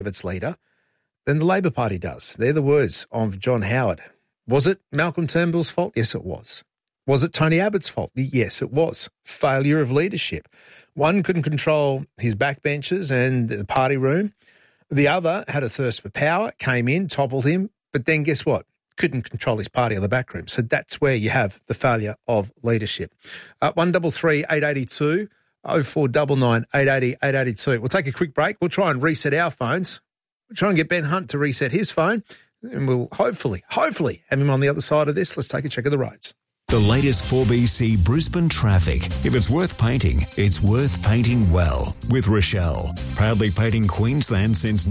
of its leader than the Labor Party does. They're the words of John Howard. Was it Malcolm Turnbull's fault? Yes, it was. Was it Tony Abbott's fault? Yes, it was. Failure of leadership. One couldn't control his backbenchers and the party room. The other had a thirst for power, came in, toppled him, but then guess what? Couldn't control his party or the backroom. So that's where you have the failure of leadership. 133 882 0499 880 882. We'll take a quick break. We'll try and reset our phones. We'll try and get Ben Hunt to reset his phone, and we'll hopefully have him on the other side of this. Let's take a check of the roads. The latest 4BC Brisbane traffic. If it's worth painting, it's worth painting well. With Rochelle, proudly painting Queensland since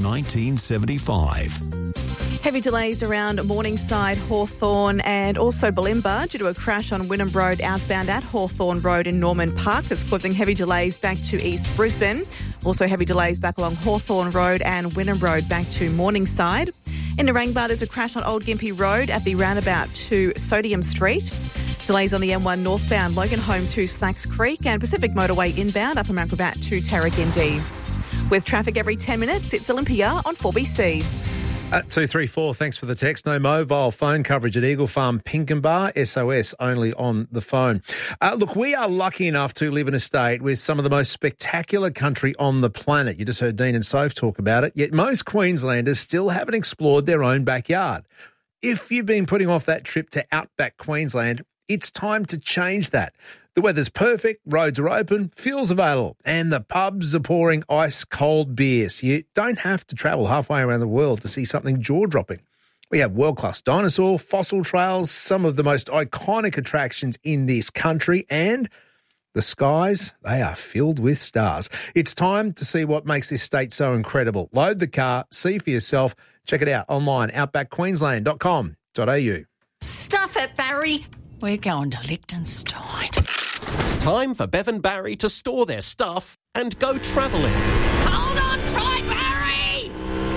1975. Heavy delays around Morningside, Hawthorn and also Bulimba due to a crash on Wynnum Road outbound at Hawthorn Road in Norman Park that's causing heavy delays back to East Brisbane. Also heavy delays back along Hawthorn Road and Wynnum Road back to Morningside. In Narangba, there's a crash on Old Gympie Road at the roundabout to Sodium Street. Delays on the M1 northbound Loganholme to Slacks Creek and Pacific Motorway inbound up from Acrobat to Tarragindi. With traffic every 10 minutes, it's Olympia on 4BC. At 234, thanks for the text. No mobile phone coverage at Eagle Farm Pinkenbar. SOS only on the phone. Look, we are lucky enough to live in a state with some of the most spectacular country on the planet. You just heard Dean and Soph talk about it. Yet most Queenslanders still haven't explored their own backyard. If you've been putting off that trip to outback Queensland, it's time to change that. The weather's perfect, roads are open, fuel's available, and the pubs are pouring ice-cold beers. You don't have to travel halfway around the world to see something jaw-dropping. We have world-class dinosaur, fossil trails, some of the most iconic attractions in this country, and the skies, they are filled with stars. It's time to see what makes this state so incredible. Load the car, see for yourself. Check it out online, outbackqueensland.com.au. Stuff it, Barry. We're going to Liechtenstein. Time for Bev and Barry to store their stuff and go travelling. Hold on tight, Barry!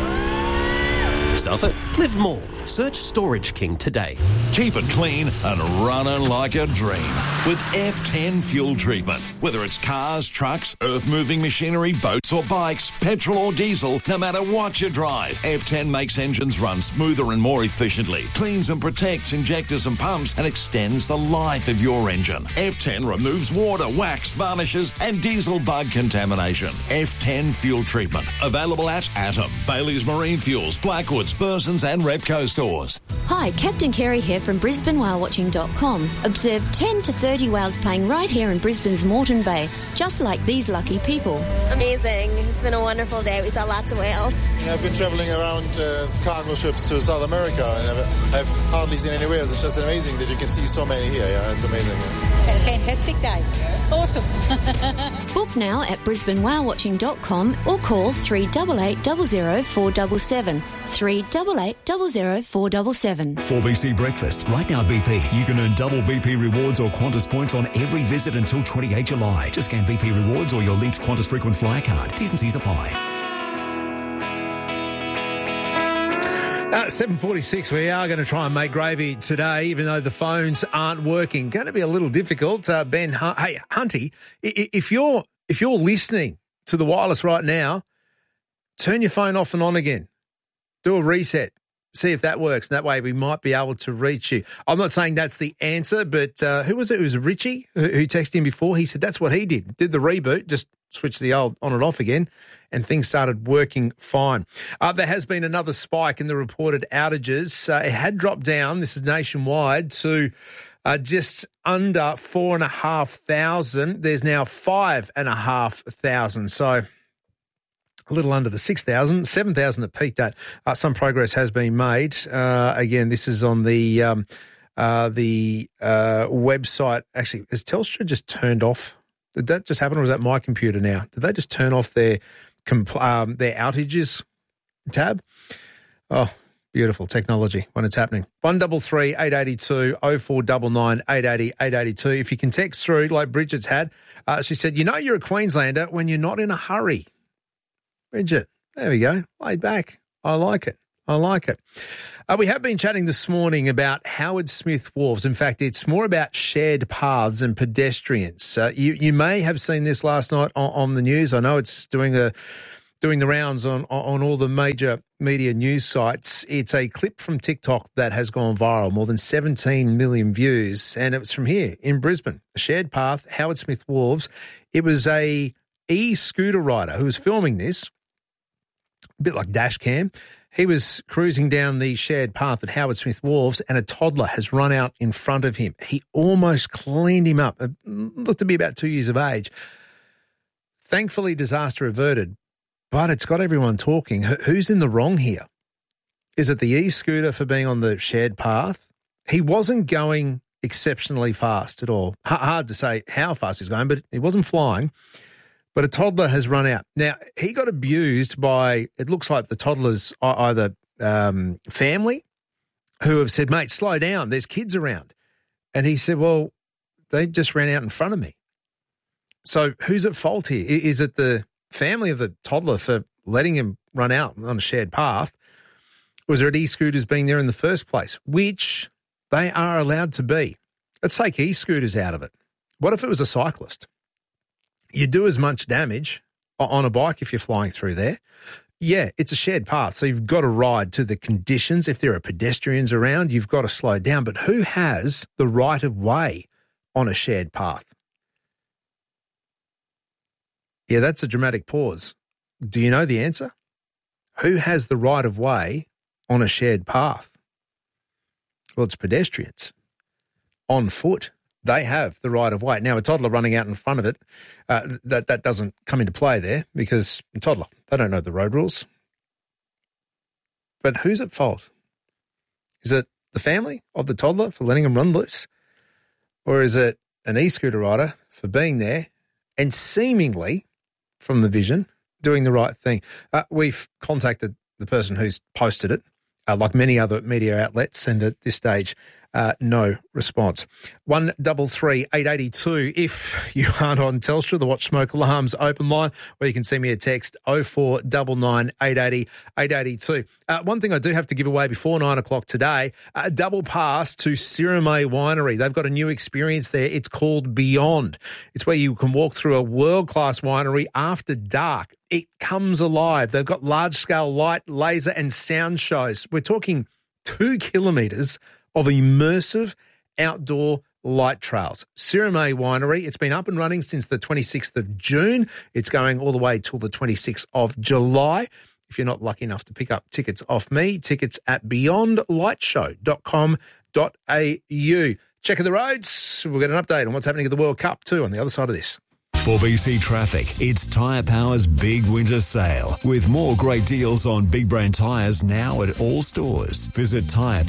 Stuff it, live more. Search Storage King today. Keep it clean and running like a dream with F10 fuel treatment. Whether it's cars, trucks, earth-moving machinery, boats or bikes, petrol or diesel, no matter what you drive, F10 makes engines run smoother and more efficiently, cleans and protects injectors and pumps, and extends the life of your engine. F10 removes water, wax, varnishes and diesel bug contamination. F10 fuel treatment. Available at Atom, Bailey's Marine Fuels, Blackwoods, Bursons and Repco stores. Hi, Captain Kerry here from BrisbaneWhaleWatching.com. Observe 10 to 30 whales playing right here in Brisbane's Moreton Bay, just like these lucky people. Amazing. It's been a wonderful day. We saw lots of whales. I've been travelling around cargo ships to South America and I've hardly seen any whales. It's just amazing that you can see so many here. Yeah, it's amazing. Had a fantastic day. Awesome. Book now at BrisbaneWhaleWatching.com or call 388 00 477. 388 00 477. 4BC Breakfast. Right now at BP, you can earn double BP rewards or Qantas points on every visit until 28 July. Just scan BP rewards or your linked Qantas frequent flyer card. T's and C's apply. 7:46, we are going to try and make gravy today, even though the phones aren't working. Going to be a little difficult. Ben Hunt, hey, Hunty, if you're listening to the wireless right now, turn your phone off and on again. Do a reset. See if that works. And that way we might be able to reach you. I'm not saying that's the answer, but who was it? It was Richie who texted him before. He said that's what he did. Did the reboot, just switched the old on and off again, and things started working fine. There has been another spike in the reported outages. It had dropped down, this is nationwide, to just under 4,500. There's now 5,500. So a little under the 6,000, 7,000 it peaked at. Some progress has been made. Again, this is on the website. Actually, has Telstra just turned off? Did that just happen, or is that my computer now? Did they just turn off their outages tab? Oh, beautiful technology when it's happening. 133 882 0499 880 882. If you can text through like Bridget's had, she said, you know you're a Queenslander when you're not in a hurry. Bridget, there we go. Laid back. I like it. I like it. We have been chatting this morning about Howard Smith Wharves. In fact, it's more about shared paths and pedestrians. You may have seen this last night on the news. I know it's doing doing the rounds on all the major media news sites. It's a clip from TikTok that has gone viral, more than 17 million views, and it was from here in Brisbane, a shared path, Howard Smith Wharves. It was a e-scooter rider who was filming this, a bit like dash cam. He was cruising down the shared path at Howard Smith Wharves and a toddler has run out in front of him. He almost cleaned him up. It looked to be about 2 years of age. Thankfully, disaster averted, but it's got everyone talking. Who's in the wrong here? Is it the e-scooter for being on the shared path? He wasn't going exceptionally fast at all. Hard to say how fast he's going, but he wasn't flying. But a toddler has run out. Now, he got abused by, it looks like the toddler's either family who have said, mate, slow down, there's kids around. And he said, well, they just ran out in front of me. So who's at fault here? Is it the family of the toddler for letting him run out on a shared path? Was there e-scooters being there in the first place, which they are allowed to be? Let's take e-scooters out of it. What if it was a cyclist? You do as much damage on a bike if you're flying through there. Yeah, it's a shared path, so you've got to ride to the conditions. If there are pedestrians around, you've got to slow down. But who has the right of way on a shared path? Yeah, that's a dramatic pause. Do you know the answer? Who has the right of way on a shared path? Well, it's pedestrians on foot. They have the right of way. Now, a toddler running out in front of it, that doesn't come into play there because a toddler, they don't know the road rules. But who's at fault? Is it the family of the toddler for letting him run loose? Or is it an e-scooter rider for being there and seemingly, from the vision, doing the right thing? We've contacted the person who's posted it, like many other media outlets, and at this stage, no response. 133 882 if you aren't on Telstra, the Watch Smoke Alarms open line, or you can send me a text 0499 880 882. One thing I do have to give away before 9 o'clock today, a double pass to Sirame Winery. They've got a new experience there. It's called Beyond. It's where you can walk through a world-class winery after dark. It comes alive. They've got large-scale light, laser and sound shows. We're talking 2 kilometres of immersive outdoor light trails. Sirame Winery, it's been up and running since the 26th of June. It's going all the way till the 26th of July. If you're not lucky enough to pick up tickets off me, tickets at beyondlightshow.com.au. Checking the roads. We'll get an update on what's happening at the World Cup too on the other side of this. 4BC Traffic, it's Tyre Power's big winter sale with more great deals on big brand tyres now at all stores. Visit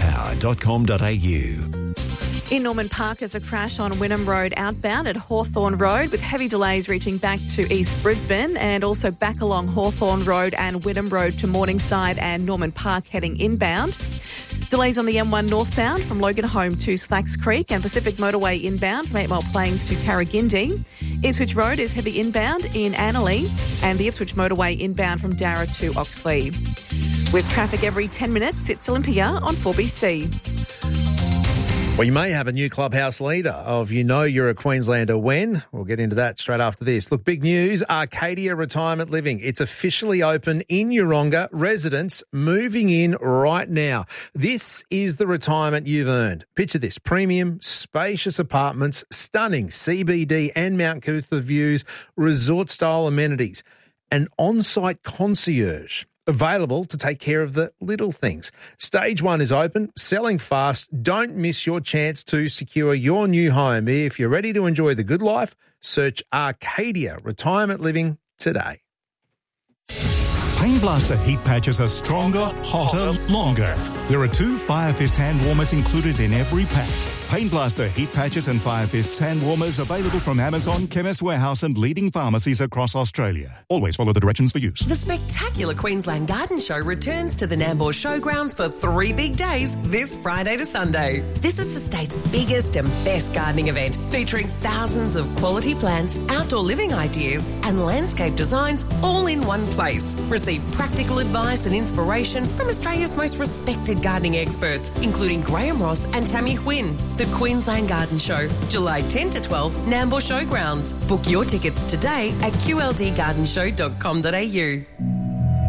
tyrepower.com.au. In Norman Park, there's a crash on Wynnum Road outbound at Hawthorn Road with heavy delays reaching back to East Brisbane and also back along Hawthorn Road and Wynnum Road to Morningside and Norman Park heading inbound. Delays on the M1 northbound from Logan Home to Slacks Creek and Pacific Motorway inbound from 8 Mile Plains to Tarragindi. Ipswich Road is heavy inbound in Annerley and the Ipswich Motorway inbound from Darra to Oxley. With traffic every 10 minutes, it's Olympia on 4BC. Well, you may have a new clubhouse leader of You Know You're a Queenslander when. We'll get into that straight after this. Look, big news, Arcadia Retirement Living. It's officially open in Yeronga. Residents moving in right now. This is the retirement you've earned. Picture this, premium, spacious apartments, stunning CBD and Mount Coot-tha views, resort-style amenities, an on-site concierge available to take care of the little things. Stage 1 is open, selling fast. Don't miss your chance to secure your new home. If you're ready to enjoy the good life, search Arcadia Retirement Living today. Pain Blaster heat patches are stronger, hotter, longer. There are 2 Fire Fist hand warmers included in every pack. Pain Blaster heat patches and Fire Fist hand warmers available from Amazon, Chemist Warehouse and leading pharmacies across Australia. Always follow the directions for use. The spectacular Queensland Garden Show returns to the Nambour Showgrounds for 3 big days this Friday to Sunday. This is the state's biggest and best gardening event, featuring thousands of quality plants, outdoor living ideas and landscape designs all in one place. Receive practical advice and inspiration from Australia's most respected gardening experts, including Graham Ross and Tammy Huynh. The Queensland Garden Show, July 10 to 12, Nambour Showgrounds. Book your tickets today at qldgardenshow.com.au.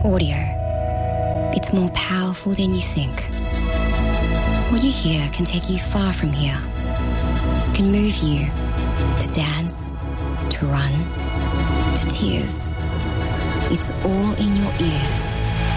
Audio. It's more powerful than you think. What you hear can take you far from here. It can move you to dance, to run, to tears. It's all in your ears.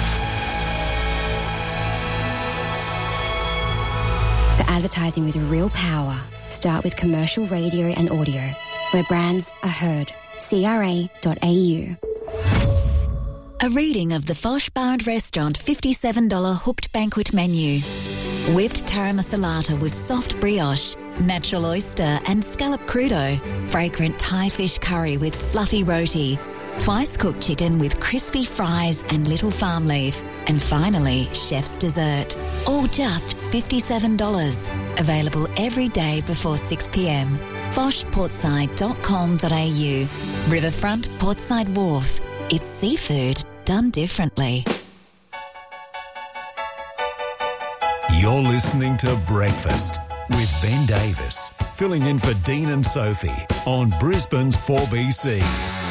The advertising with real power. Start with commercial radio and audio, where brands are heard. CRA.au. A reading of the Fosh Bar and Restaurant $57 hooked banquet menu. Whipped taramasalata with soft brioche, natural oyster and scallop crudo, fragrant Thai fish curry with fluffy roti, twice cooked chicken with crispy fries and little farm leaf, and finally, chef's dessert. All just $57. Available every day before 6 p.m. foshportside.com.au. Riverfront Portside Wharf. It's seafood done differently. You're listening to Breakfast with Ben Davis, filling in for Dean and Sophie on Brisbane's 4BC.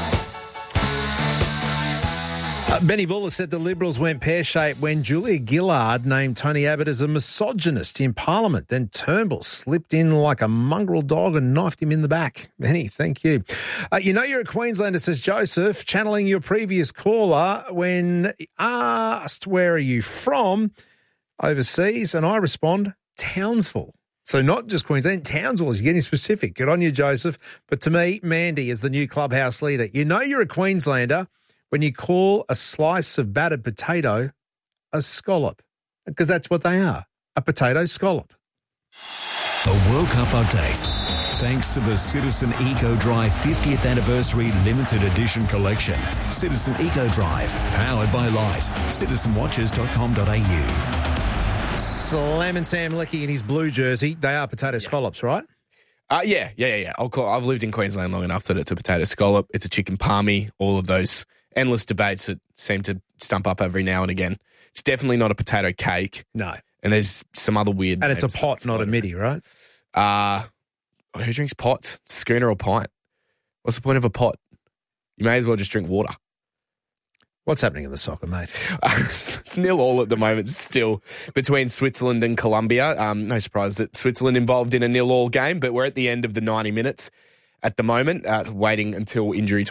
Benny Buller said the Liberals went pear-shaped when Julia Gillard named Tony Abbott as a misogynist in Parliament. Then Turnbull slipped in like a mongrel dog and knifed him in the back. Benny, thank you. You're a Queenslander, says Joseph, channeling your previous caller when asked, where are you from, overseas? And I respond, Townsville. So not just Queensland, Townsville is getting specific. Good on you, Joseph. But to me, Mandy is the new clubhouse leader. You're a Queenslander when you call a slice of battered potato a scallop, because that's what they are, a potato scallop. A World Cup update. Thanks to the Citizen Eco Drive 50th Anniversary Limited Edition Collection. Citizen Eco Drive, powered by Light. CitizenWatches.com.au. Slam and Sam Leckie in his blue jersey. They are potato scallops, right? Yeah. I've lived in Queensland long enough that it's a potato scallop, it's a chicken palmy, all of those endless debates that seem to stump up every now and again. It's definitely not a potato cake. No. And there's some other weird And it's a pot, not a midi, right? Who drinks pots? Schooner or pint? What's the point of a pot? You may as well just drink water. What's happening in the soccer, mate? It's 0-0 at the moment still between Switzerland and Colombia. No surprise that Switzerland involved in a 0-0 game, but we're at the end of the 90 minutes at the moment, waiting until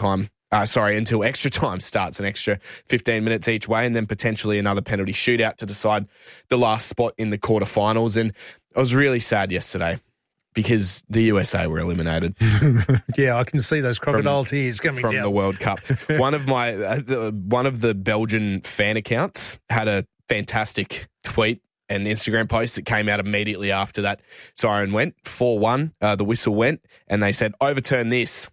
until extra time starts, an extra 15 minutes each way, and then potentially another penalty shootout to decide the last spot in the quarterfinals. And I was really sad yesterday because the USA were eliminated. Yeah, I can see those crocodile tears coming from down. the World Cup. One of the Belgian fan accounts had a fantastic tweet and Instagram post that came out immediately after that siren went. 4-1, the whistle went, and they said, overturn this.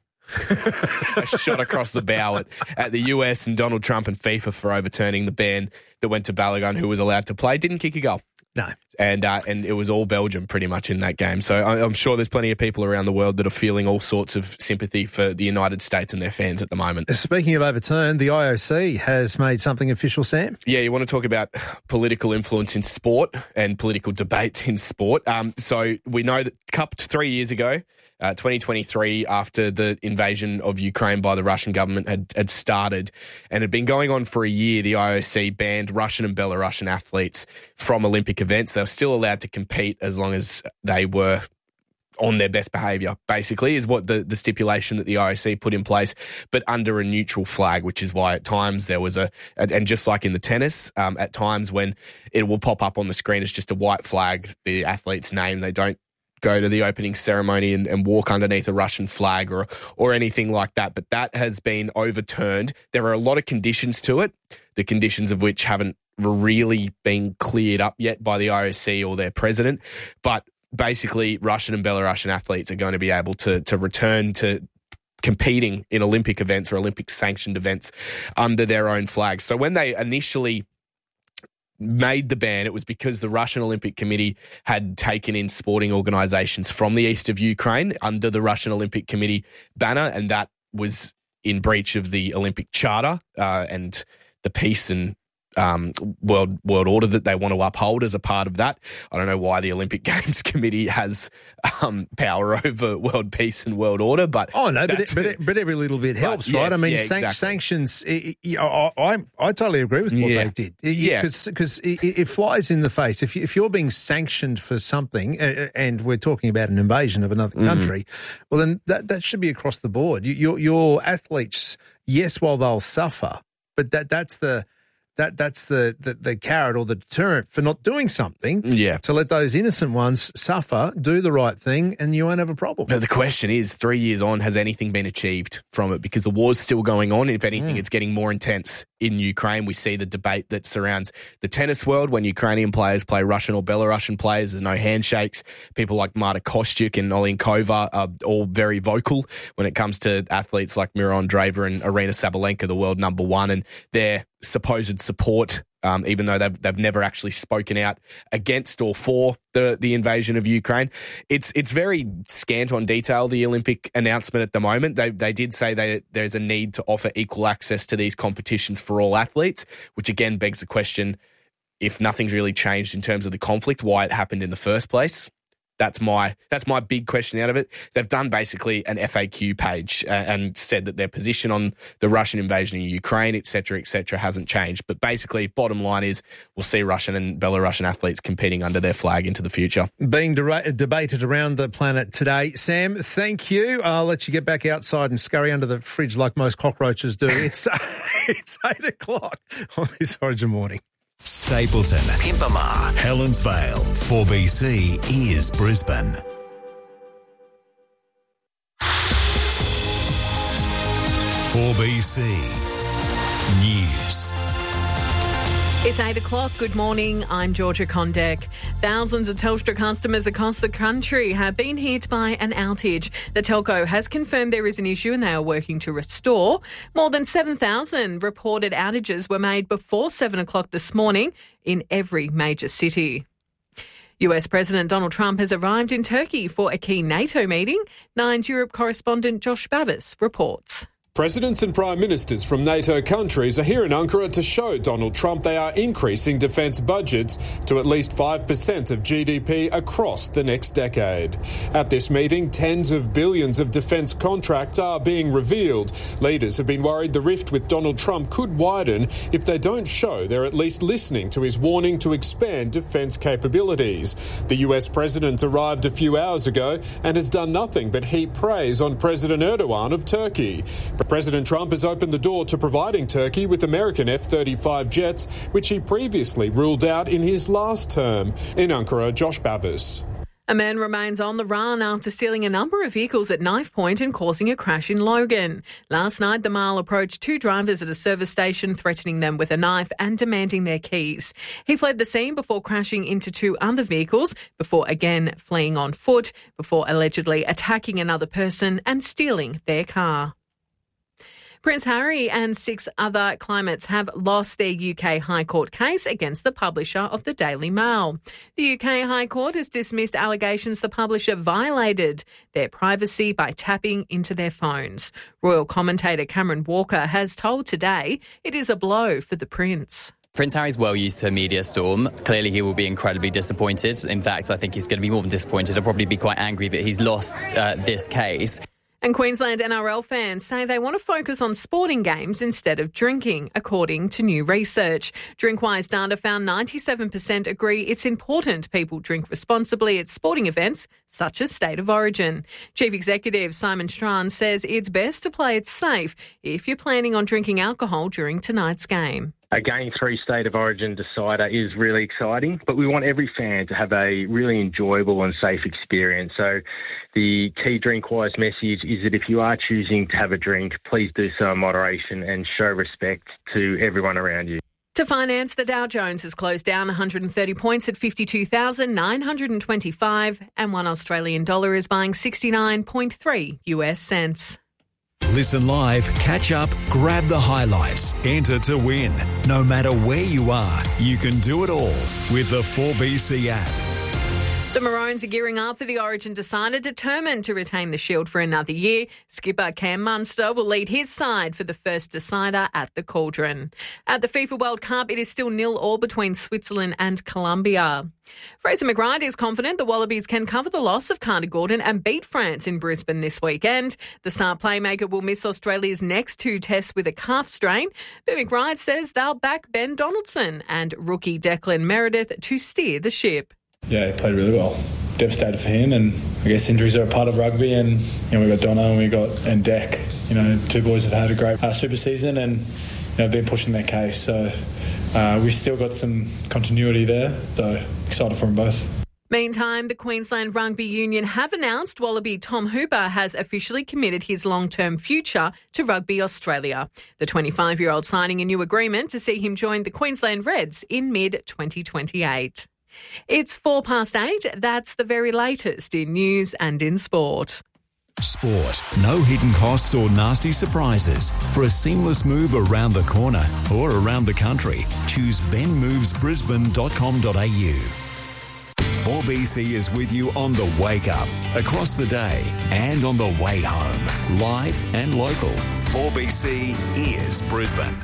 A shot across the bow at the US and Donald Trump and FIFA for overturning the ban that went to Balogun, who was allowed to play, didn't kick a goal. No. And it was all Belgium pretty much in that game. So I'm sure there's plenty of people around the world that are feeling all sorts of sympathy for the United States and their fans at the moment. Speaking of overturned, the IOC has made something official, Sam. Yeah, you want to talk about political influence in sport and political debates in sport. So we know that Cup 3 years ago, 2023, after the invasion of Ukraine by the Russian government had started and had been going on for a year, the IOC banned Russian and Belarusian athletes from Olympic events. They were still allowed to compete as long as they were on their best behaviour, basically, is what the stipulation that the IOC put in place, but under a neutral flag, which is why at times there was and just like in the tennis, at times when it will pop up on the screen as just a white flag, the athlete's name, they don't go to the opening ceremony and walk underneath a Russian flag or anything like that. But that has been overturned. There are a lot of conditions to it, the conditions of which haven't really been cleared up yet by the IOC or their president. But basically, Russian and Belarusian athletes are going to be able to return to competing in Olympic events or Olympic sanctioned events under their own flags. So when they initially made the ban, it was because the Russian Olympic Committee had taken in sporting organisations from the east of Ukraine under the Russian Olympic Committee banner, and that was in breach of the Olympic Charter and the peace and world order that they want to uphold as a part of that. I don't know why the Olympic Games Committee has power over world peace and world order, but but every little bit helps, right? Yes, I mean, exactly. Sanctions. I totally agree with what they did. Because it flies in the face. If you're being sanctioned for something, and we're talking about an invasion of another country, well, then that should be across the board. Your athletes, yes, while they'll suffer, but that's the carrot or the deterrent for not doing something. Yeah. To let those innocent ones suffer, do the right thing, and you won't have a problem. But the question is, 3 years on, has anything been achieved from it? Because the war's still going on. If anything, it's getting more intense in Ukraine. We see the debate that surrounds the tennis world when Ukrainian players play Russian or Belarusian players. There's no handshakes. People like Marta Kostyuk and Olenkova are all very vocal when it comes to athletes like Mira Andreeva and Arina Sabalenka, the world number one, and their supposed support, even though they've never actually spoken out against or for the invasion of Ukraine. It's very scant on detail, the Olympic announcement at the moment. They did say there's a need to offer equal access to these competitions for all athletes, which again begs the question, if nothing's really changed in terms of the conflict, why it happened in the first place. That's my big question out of it. They've done basically an FAQ page and said that their position on the Russian invasion in Ukraine, et cetera, hasn't changed. But basically, bottom line is we'll see Russian and Belarusian athletes competing under their flag into the future. Being debated around the planet today. Sam, thank you. I'll let you get back outside and scurry under the fridge like most cockroaches do. It's 8 o'clock on this Origin morning. Stapleton, Pimpama, Helensvale, 4BC is Brisbane. (4BC) News. It's 8 o'clock. Good morning. I'm Georgia Condek. Thousands of Telstra customers across the country have been hit by an outage. The telco has confirmed there is an issue and they are working to restore. More than 7,000 reported outages were made before 7 o'clock this morning in every major city. US President Donald Trump has arrived in Turkey for a key NATO meeting. Nine's Europe correspondent Josh Babbis reports. Presidents and prime ministers from NATO countries are here in Ankara to show Donald Trump they are increasing defence budgets to at least 5% of GDP across the next decade. At this meeting, tens of billions of defence contracts are being revealed. Leaders have been worried the rift with Donald Trump could widen if they don't show they're at least listening to his warning to expand defence capabilities. The US president arrived a few hours ago and has done nothing but heap praise on President Erdogan of Turkey. President Trump has opened the door to providing Turkey with American F-35 jets, which he previously ruled out in his last term. In Ankara, Josh Bavis. A man remains on the run after stealing a number of vehicles at Knife Point and causing a crash in Logan. Last night, the male approached two drivers at a service station, threatening them with a knife and demanding their keys. He fled the scene before crashing into two other vehicles, before again fleeing on foot, before allegedly attacking another person and stealing their car. Prince Harry and 6 other claimants have lost their UK High Court case against the publisher of the Daily Mail. The UK High Court has dismissed allegations the publisher violated their privacy by tapping into their phones. Royal commentator Cameron Walker has told Today it is a blow for the Prince. Prince Harry's well used to a media storm. Clearly he will be incredibly disappointed. In fact, I think he's going to be more than disappointed. He'll probably be quite angry that he's lost this case. And Queensland NRL fans say they want to focus on sporting games instead of drinking, according to new research. Drinkwise data found 97% agree it's important people drink responsibly at sporting events such as State of Origin. Chief Executive Simon Strachan says it's best to play it safe if you're planning on drinking alcohol during tonight's game. A Game 3 State of Origin decider is really exciting, but we want every fan to have a really enjoyable and safe experience. So the key Drinkwise message is that if you are choosing to have a drink, please do so in moderation and show respect to everyone around you. To finance, the Dow Jones has closed down 130 points at 52,925, and one Australian dollar is buying 69.3 US cents. Listen live, catch up, grab the highlights, enter to win. No matter where you are, you can do it all with the 4BC app. The Maroons are gearing up for the Origin decider, determined to retain the Shield for another year. Skipper Cam Munster will lead his side for the first decider at the Cauldron. At the FIFA World Cup, it is still 0-0 between Switzerland and Colombia. Fraser McReight is confident the Wallabies can cover the loss of Carter Gordon and beat France in Brisbane this weekend. The star playmaker will miss Australia's next 2 tests with a calf strain, but McReight says they'll back Ben Donaldson and rookie Declan Meredith to steer the ship. Yeah, he played really well. Devastated for him, and I guess injuries are a part of rugby. And we got Dono and Deck. 2 boys have had a great super season, and been pushing their case. So we still got some continuity there. So excited for them both. Meantime, the Queensland Rugby Union have announced Wallaby Tom Hooper has officially committed his long-term future to Rugby Australia. The 25-year-old signing a new agreement to see him join the Queensland Reds in mid-2028. It's 8:04. That's the very latest in news and in sport. Sport. No hidden costs or nasty surprises. For a seamless move around the corner or around the country, choose benmovesbrisbane.com.au. 4BC is with you on the wake up, across the day and on the way home. Live and local. 4BC is Brisbane.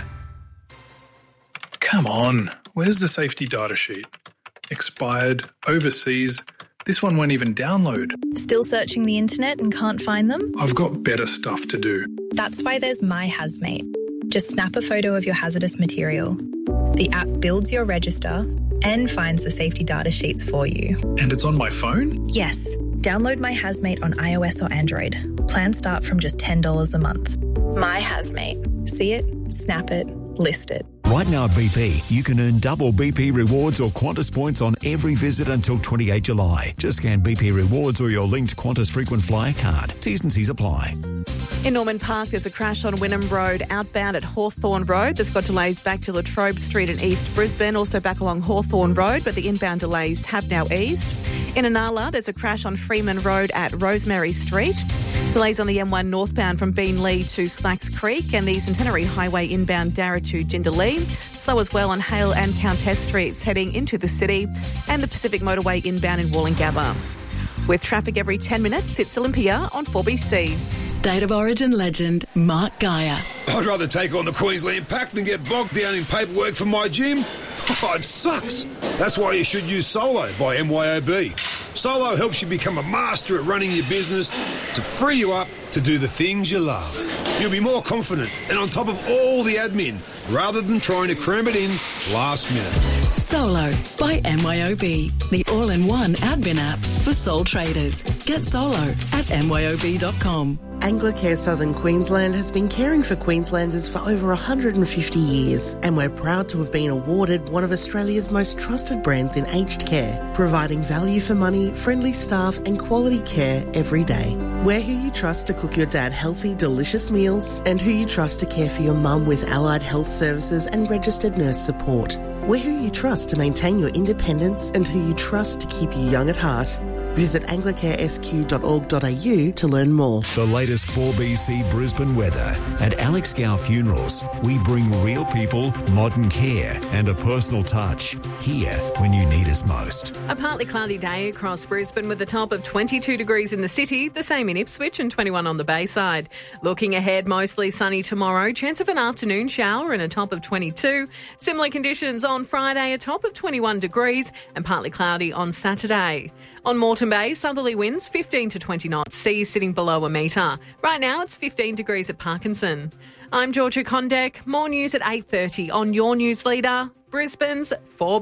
Come on, where's the safety data sheet? Expired, overseas. This one won't even download. Still searching the internet and can't find them? I've got better stuff to do. That's why there's My Hazmate. Just snap a photo of your hazardous material. The app builds your register and finds the safety data sheets for you. And it's on my phone? Yes. Download My Hazmate on iOS or Android. Plans start from just $10 a month. My Hazmate. See it, snap it, list it. Right now at BP, you can earn double BP rewards or Qantas points on every visit until 28 July. Just scan BP rewards or your linked Qantas frequent flyer card. T's and C's apply. In Norman Park, there's a crash on Wynnum Road outbound at Hawthorne Road. There's got delays back to Latrobe Street in East Brisbane, also back along Hawthorne Road, but the inbound delays have now eased. In Inala, there's a crash on Freeman Road at Rosemary Street. Delays on the M1 northbound from Beenleigh to Slacks Creek, and the Centenary Highway inbound Darra to Jindalee. Slow as well on Hale and Countess Streets heading into the city, and the Pacific Motorway inbound in Wollongabba. With traffic every 10 minutes, it's Olympia on 4BC. State of Origin legend Mark Geyer. I'd rather take on the Queensland Pack than get bogged down in paperwork for my gym. Oh, it sucks. That's why you should use Solo by MYOB. Solo helps you become a master at running your business to free you up to do the things you love. You'll be more confident and on top of all the admin rather than trying to cram it in last minute. Solo by MYOB, the all-in-one admin app for sole traders. Get Solo at myob.com. Anglicare Southern Queensland has been caring for Queenslanders for over 150 years, and we're proud to have been awarded one of Australia's most trusted brands in aged care, providing value for money, friendly staff and quality care every day. We're who you trust to cook your dad healthy, delicious meals, and who you trust to care for your mum with allied health services and registered nurse support. We're who you trust to maintain your independence and who you trust to keep you young at heart. Visit anglicaresq.org.au to learn more. The latest 4BC Brisbane weather. At Alex Gow Funerals, we bring real people, modern care and a personal touch. Here when you need us most. A partly cloudy day across Brisbane with a top of 22 degrees in the city, the same in Ipswich and 21 on the Bayside. Looking ahead, mostly sunny tomorrow, chance of an afternoon shower and a top of 22. Similar conditions on Friday, a top of 21 degrees and partly cloudy on Saturday. On Moreton Bay, southerly winds 15 to 20 knots, seas sitting below a metre. Right now it's 15 degrees at Parkinson. I'm Georgia Condek. More news at 8:30 on your news leader, Brisbane's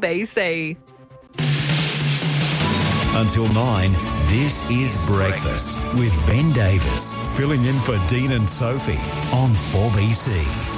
4BC. Until 9, this is Breakfast with Ben Davis, filling in for Dean and Sophie on 4BC.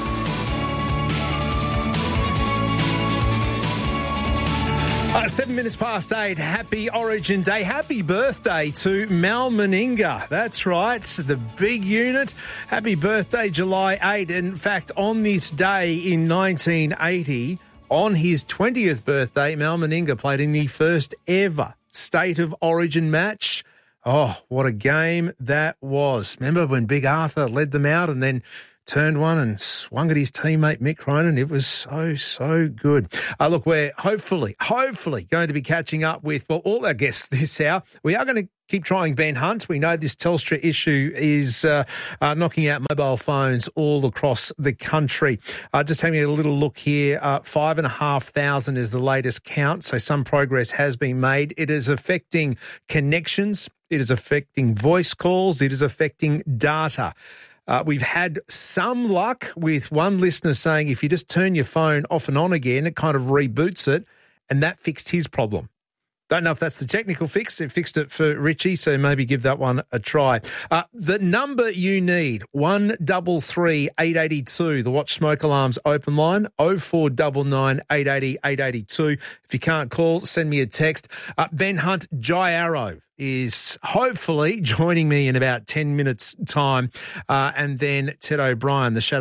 7 minutes past 8. Happy Origin Day. Happy birthday to Mal Meninga. That's right, the big unit. Happy birthday, July 8. In fact, on this day in 1980, on his 20th birthday, Mal Meninga played in the first ever State of Origin match. Oh, what a game that was. Remember when Big Arthur led them out and then turned one and swung at his teammate Mick Cronin. It was so good. Look, we're hopefully going to be catching up with, all our guests this hour. We are going to keep trying Ben Hunt. We know this Telstra issue is knocking out mobile phones all across the country. Just having a little look here, 5,500 is the latest count, so some progress has been made. It is affecting connections. It is affecting voice calls. It is affecting data. We've had some luck with one listener saying if you just turn your phone off and on again, it kind of reboots it, and that fixed his problem. Don't know if that's the technical fix. It fixed it for Richie, so maybe give that one a try. The number you need, 133 882, the Watch Smoke Alarms open line, 0499 880 882. If you can't call, send me a text. Ben Hunt, Jai Arrow, is hopefully joining me in about 10 minutes' time. And then Ted O'Brien, the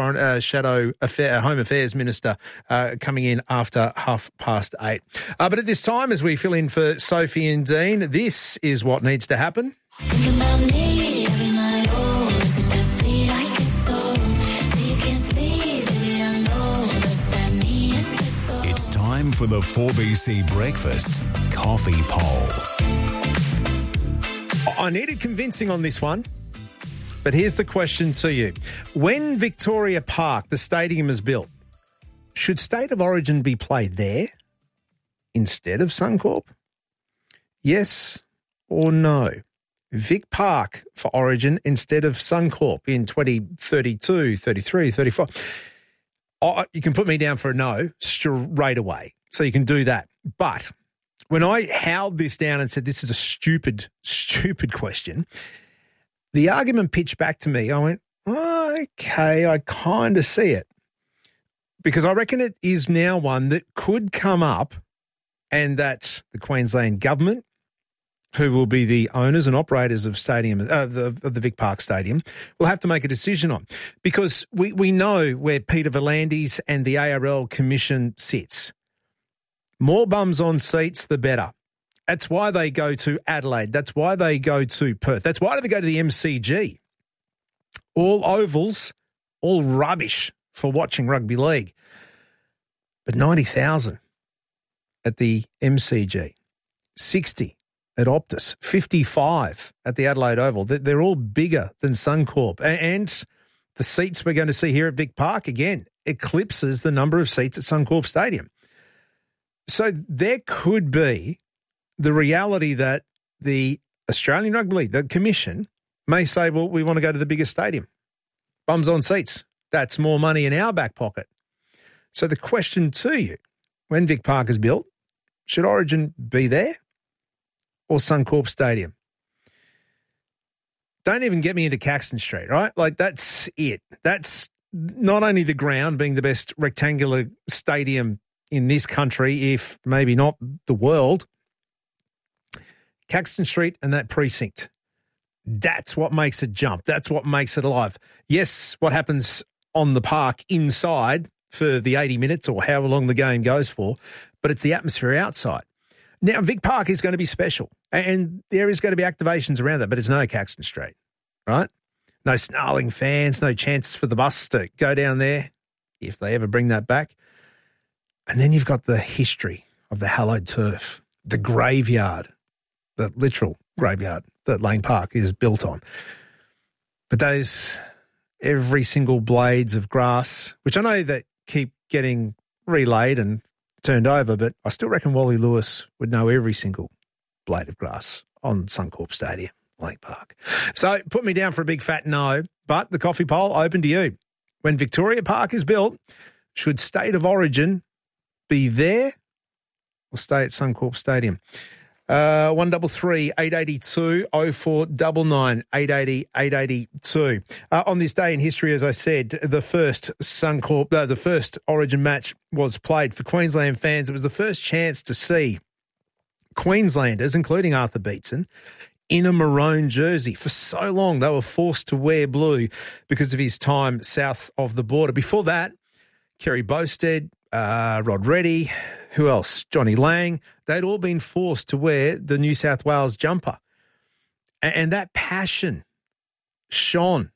Home Affairs Minister, coming in after 8:30. But at this time, as we fill in for Sophie and Dean, this is what needs to happen. It's time for the 4BC Breakfast Coffee Poll. I needed convincing on this one, but here's the question to you. When Victoria Park, the stadium, is built, should State of Origin be played there instead of Suncorp? Yes or no? Vic Park for Origin instead of Suncorp in 2032, 33, 34. You can put me down for a no straight away, so you can do that. But when I howled this down and said this is a stupid question, the argument pitched back to me. I went, okay, I kind of see it. Because I reckon it is now one that could come up, and that the Queensland government, who will be the owners and operators of the Vic Park Stadium, will have to make a decision on. Because we know where Peter V'landys and the ARL Commission sits. More bums on seats, the better. That's why they go to Adelaide. That's why they go to Perth. That's why they go to the MCG. All ovals, all rubbish for watching rugby league. But 90,000 at the MCG, 60 at Optus, 55 at the Adelaide Oval. They're all bigger than Suncorp. And the seats we're going to see here at Vic Park, again, eclipses the number of seats at Suncorp Stadium. So there could be the reality that the Australian Rugby League, the Commission, may say, well, we want to go to the biggest stadium. Bums on seats. That's more money in our back pocket. So the question to you, when Vic Park is built, should Origin be there or Suncorp Stadium? Don't even get me into Caxton Street, right? Like, that's it. That's not only the ground being the best rectangular stadium in this country, if maybe not the world, Caxton Street and that precinct. That's what makes it jump. That's what makes it alive. Yes, what happens on the park inside for the 80 minutes or however long the game goes for, but it's the atmosphere outside. Now, Vic Park is going to be special, and there is going to be activations around that, but it's no Caxton Street, right? No snarling fans, no chances for the bus to go down there, if they ever bring that back. And then you've got the history of the hallowed turf, the graveyard, the literal graveyard that Lane Park is built on. But those every single blades of grass, which I know that keep getting relayed and turned over, but I still reckon Wally Lewis would know every single blade of grass on Suncorp Stadium, Lane Park. So put me down for a big fat no, but the coffee poll open to you. When Victoria Park is built, should State of Origin be there or stay at Suncorp Stadium? 133 882 0499 880 882. On this day in history, as I said, the first Origin match was played for Queensland fans. It was the first chance to see Queenslanders, including Arthur Beetson, in a maroon jersey. For so long, they were forced to wear blue because of his time south of the border. Before that, Kerry Bowstead, Rod Reddy, who else? Johnny Lang. They'd all been forced to wear the New South Wales jumper. And that passion shone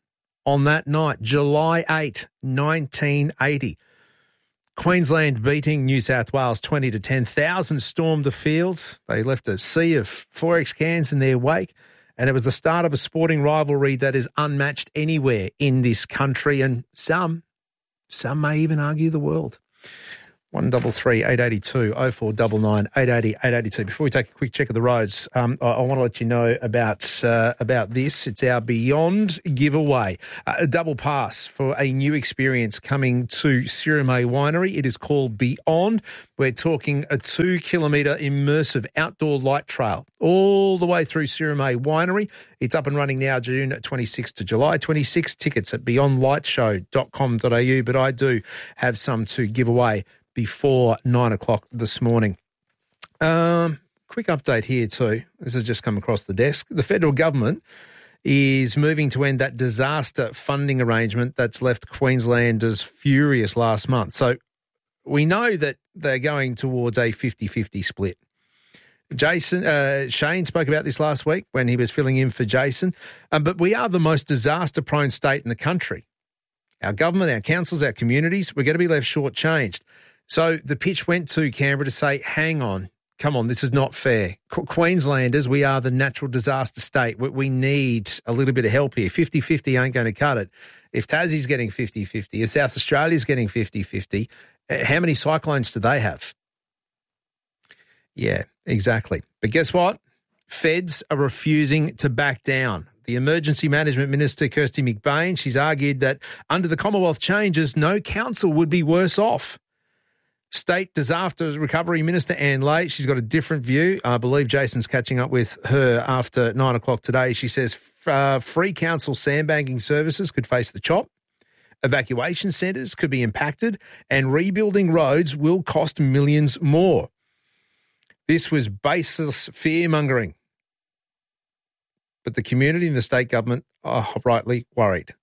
on that night, July 8, 1980. Queensland beating New South Wales 20-10. Thousands stormed the field. They left a sea of XXXX cans in their wake, and it was the start of a sporting rivalry that is unmatched anywhere in this country, and some may even argue the world. 133 882 0499 880 882. Before we take a quick check of the roads, I want to let you know about this. It's our Beyond giveaway. A double pass for a new experience coming to Sirumay Winery. It is called Beyond. We're talking a 2-kilometre immersive outdoor light trail all the way through Sirumay Winery. It's up and running now, June 26th to July 26th. Tickets at beyondlightshow.com.au, but I do have some to give away before 9 o'clock this morning. Quick update here too. This has just come across the desk. The federal government is moving to end that disaster funding arrangement that's left Queenslanders furious last month. So we know that they're going towards a 50-50 split. Shane spoke about this last week when he was filling in for Jason. But we are the most disaster-prone state in the country. Our government, our councils, our communities, we're going to be left shortchanged. So the pitch went to Canberra to say, hang on, come on, this is not fair. Queenslanders, we are the natural disaster state. We need a little bit of help here. 50-50 ain't going to cut it. If Tassie's getting 50-50, if South Australia's getting 50-50, how many cyclones do they have? Yeah, exactly. But guess what? Feds are refusing to back down. The Emergency Management Minister, Kirsty McBain, she's argued that under the Commonwealth changes, no council would be worse off. State Disaster Recovery Minister Anne Ley, she's got a different view. I believe Jason's catching up with her after 9 o'clock today. She says free council sandbagging services could face the chop. Evacuation centres could be impacted, and rebuilding roads will cost millions more. This was baseless fear-mongering. But the community and the state government are rightly worried.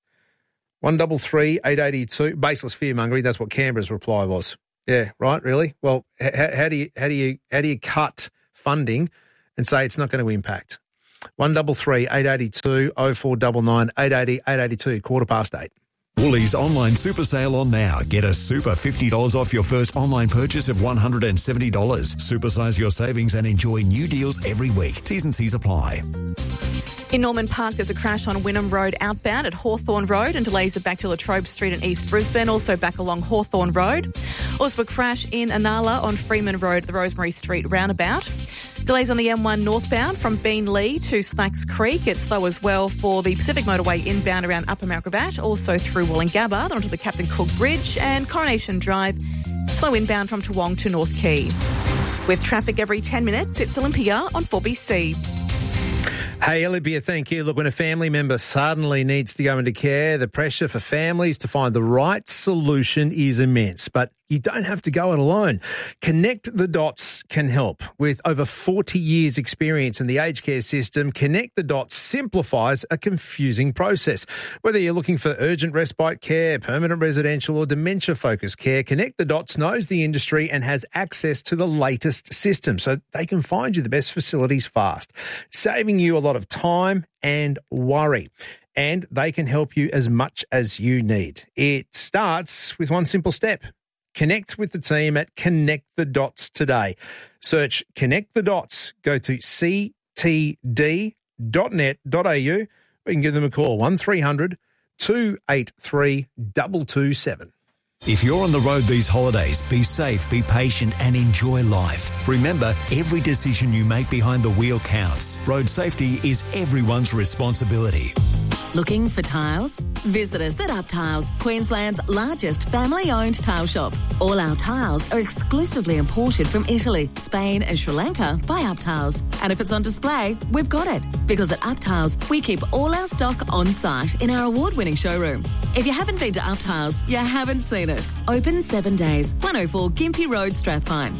133 882, baseless fear-mongering, that's what Canberra's reply was. Yeah, right, really? Well, how do you cut funding and say it's not going to impact? 133 882 0499 880 882, 8:15. Woolies online super sale on now. Get a super $50 off your first online purchase of $170. Supersize your savings and enjoy new deals every week. T's and C's apply. In Norman Park, there's a crash on Wynnum Road outbound at Hawthorne Road, and delays are back to Latrobe Street in East Brisbane, also back along Hawthorne Road. Also a crash in Anala on Freeman Road at the Rosemary Street roundabout. Delays on the M1 northbound from Beenleigh to Slacks Creek. It's slow as well for the Pacific Motorway inbound around Upper Mount Gravatt, also through Wollongabba onto the Captain Cook Bridge, and Coronation Drive, slow inbound from Toowong to North Quay. With traffic every 10 minutes, it's Olympia on 4BC. Hey, Olympia, thank you. Look, when a family member suddenly needs to go into care, the pressure for families to find the right solution is immense. But you don't have to go it alone. Connect the Dots can help. With over 40 years' experience in the aged care system, Connect the Dots simplifies a confusing process. Whether you're looking for urgent respite care, permanent residential or dementia-focused care, Connect the Dots knows the industry and has access to the latest system, so they can find you the best facilities fast, saving you a lot of time and worry. And they can help you as much as you need. It starts with one simple step. Connect with the team at Connect the Dots today. Search Connect the Dots. Go to ctd.net.au. We can give them a call, 1300 283 227. If you're on the road these holidays, be safe, be patient and enjoy life. Remember, every decision you make behind the wheel counts. Road safety is everyone's responsibility. Looking for tiles? Visit us at Up Tiles, Queensland's largest family-owned tile shop. All our tiles are exclusively imported from Italy, Spain and Sri Lanka by Up Tiles. And if it's on display, we've got it. Because at Up Tiles, we keep all our stock on site in our award-winning showroom. If you haven't been to Up Tiles, you haven't seen it. Open 7 days, 104 Gympie Road, Strathpine.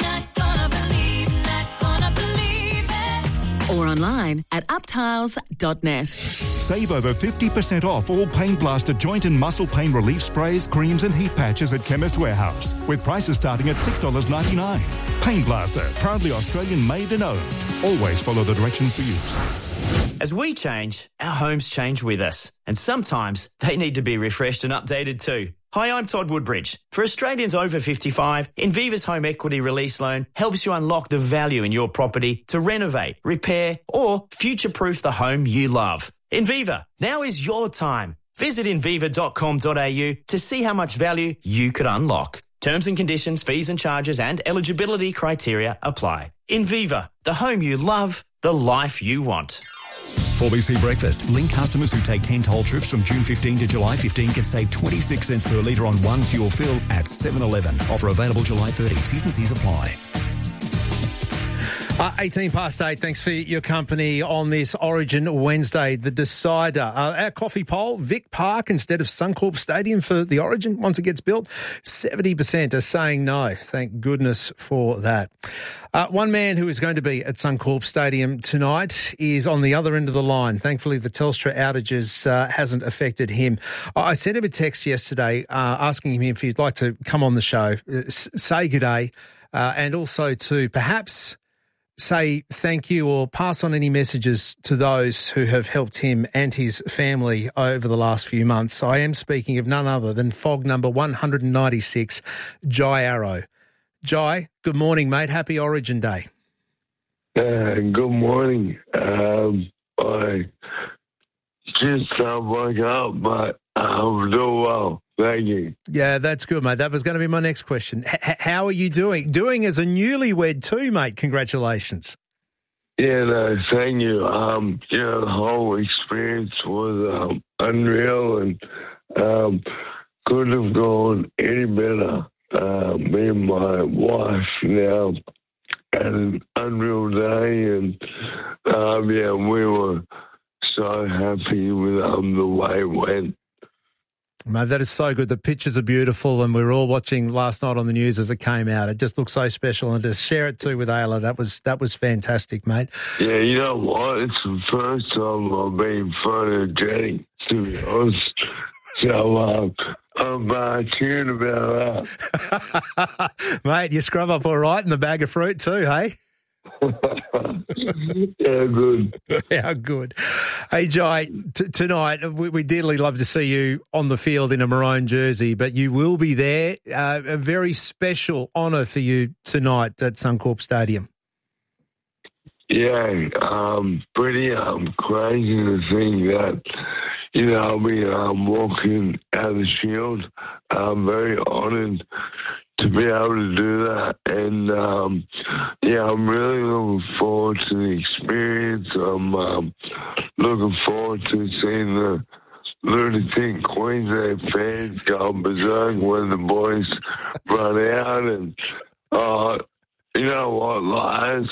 Or online at uptiles.net. Save over 50% off all Pain Blaster joint and muscle pain relief sprays, creams and heat patches at Chemist Warehouse, with prices starting at $6.99. Pain Blaster, proudly Australian made and owned. Always follow the directions for use. As we change, our homes change with us. And sometimes they need to be refreshed and updated too. Hi, I'm Todd Woodbridge. For Australians over 55, Inviva's Home Equity Release Loan helps you unlock the value in your property to renovate, repair or future-proof the home you love. Inviva, now is your time. Visit inviva.com.au to see how much value you could unlock. Terms and conditions, fees and charges and eligibility criteria apply. Inviva, the home you love, the life you want. 4BC Breakfast. Link customers who take 10 toll trips from June 15 to July 15 can save 26 cents per litre on one fuel fill at 7-Eleven. Offer available July 30. T's and C's apply. 18 past 8. Thanks for your company on this Origin Wednesday. The decider. Our coffee poll, Vic Park instead of Suncorp Stadium for the Origin once it gets built. 70% are saying no. Thank goodness for that. One man who is going to be at Suncorp Stadium tonight is on the other end of the line. Thankfully, the Telstra outages hasn't affected him. I sent him a text yesterday asking him if he'd like to come on the show, say good day, and also to perhaps say thank you or pass on any messages to those who have helped him and his family over the last few months. I am speaking of none other than FOG number 196, Jai Arrow. Jai, good morning, mate. Happy Origin Day. Good morning. I just woke up, but I'm doing well. Thank you. Yeah, that's good, mate. That was going to be my next question. How are you doing? Doing as a newlywed too, mate. Congratulations. Yeah, no, thank you. The whole experience was unreal and couldn't have gone any better. Me and my wife now had an unreal day, and we were so happy with the way it went. Mate, that is so good. The pictures are beautiful, and we were all watching last night on the news as it came out. It just looks so special, and to share it too with Ayla, that was fantastic, mate. Yeah, you know what? It's the first time I've been photogenic, to be honest. So I'm cheering about that. Mate, you scrub up all right in the bag of fruit too, hey? Yeah, good. How good. Hey, Jai, tonight we dearly love to see you on the field in a maroon jersey, but you will be there. A very special honour for you tonight at Suncorp Stadium. Yeah, pretty crazy to think that, I'll be walking out of the Shield. I'm very honoured to be able to do that. And, I'm really looking forward to the experience. I'm looking forward to seeing the lunatic Queensland fans go berserk when the boys run out. And, you know what,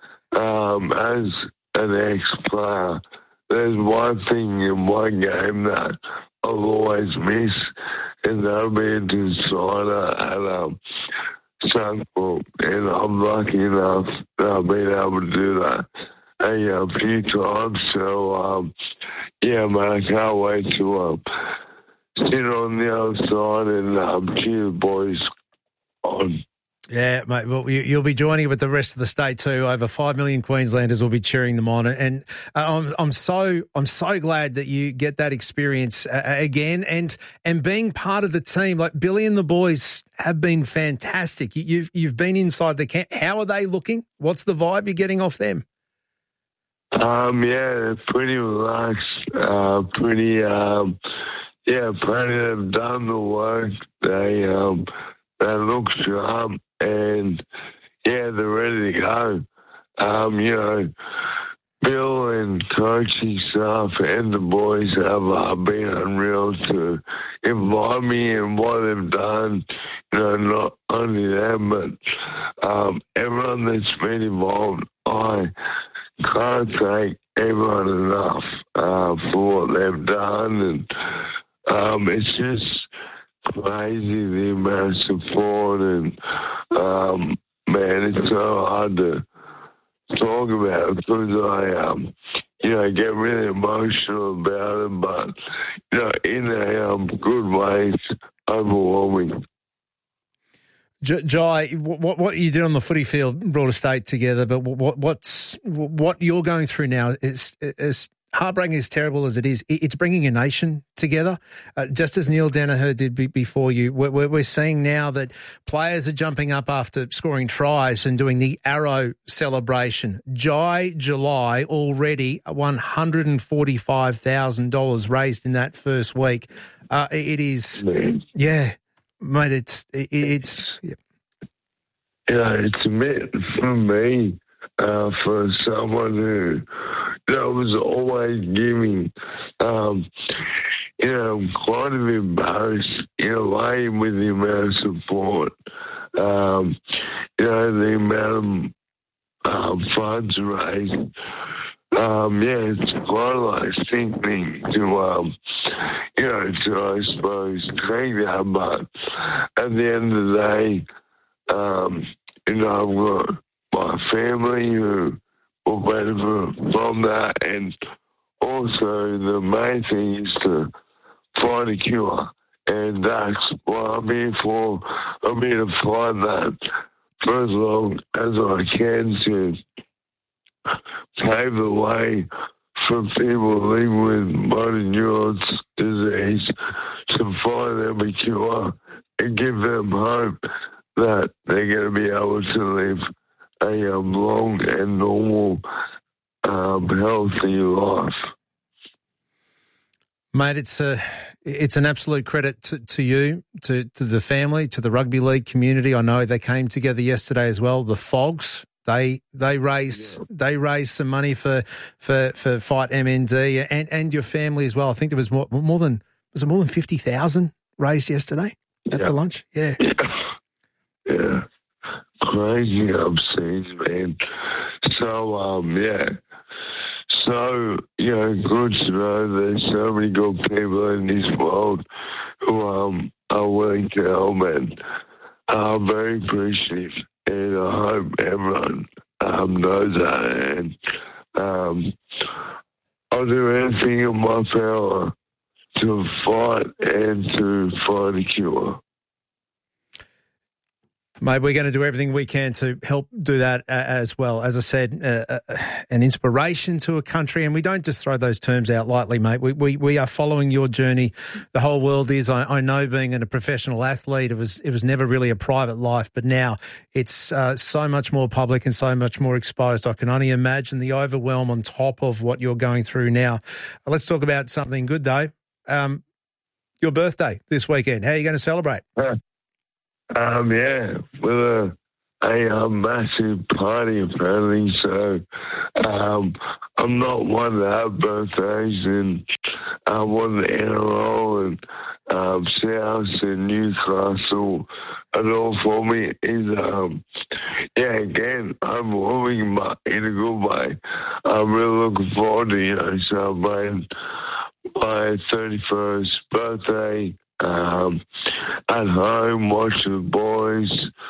as an ex-player, there's one thing in one game that I'll always miss, and that'll be a decider at Suncorp. And I'm lucky enough that I've been able to do that a few times. So, man, I can't wait to sit on the other side and cheer the boys on. Yeah, mate. Well, you'll be joining with the rest of the state too. Over 5 million Queenslanders will be cheering them on, and I'm so glad that you get that experience again, and being part of the team. Like Billy and the boys have been fantastic. You've been inside the camp. How are they looking? What's the vibe you're getting off them? They're pretty relaxed. Pretty they've done the work. They look sharp. And, they're ready to go. Bill and coaching staff and the boys have been unreal to invite me and what they've done. Not only them, but everyone that's been involved. I can't thank everyone enough for what they've done. And it's just crazy the amount of support, and it's so hard to talk about because I get really emotional about it, but in a good way, it's overwhelming. Jai, what you did on the footy field brought a state together, but what you're going through now is heartbreaking as terrible as it is, it's bringing a nation together. Just as Neil Danaher did before you, we're seeing now that players are jumping up after scoring tries and doing the arrow celebration. July already $145,000 raised in that first week. It is, yeah, mate. It's. Yeah. It's a bit for me, for someone who was always giving, quite a bit embarrassed in a way with the amount of support, the amount of funds raised. It's quite like sickening to I suppose take that, but at the end of the day, I've got my family who will benefit from that, and also the main thing is to find a cure, and that's what I'm here for. I'm here to find that for as long as I can to pave the way for people living with motor neuron disease to find them a cure and give them hope that they're going to be able to live a long and normal, healthy life. Mate, it's an absolute credit to you, to the family, to the rugby league community. I know they came together yesterday as well. The Fogs, they raised some money for Fight MND and your family as well. I think there was more than 50,000 raised yesterday at the lunch. Yeah. Yeah. Crazy scenes, man. So, So, good to know there's so many good people in this world who are willing to help, and I'm very appreciative, and I hope everyone knows that, and I'll do anything in my power to fight and to find a cure. Mate, we're going to do everything we can to help do that as well. As I said, an inspiration to a country, and we don't just throw those terms out lightly, mate. We are following your journey. The whole world is. I know, being a professional athlete, it was never really a private life, but now it's so much more public and so much more exposed. I can only imagine the overwhelm on top of what you're going through now. Let's talk about something good, though. Your birthday this weekend. How are you going to celebrate? With a massive party apparently. So I'm not one to have birthdays, and I won the NRL and South and Newcastle and all for me is again overwhelming, but in a good way. I'm really looking forward to celebrating my 31st birthday. At home, watching the boys,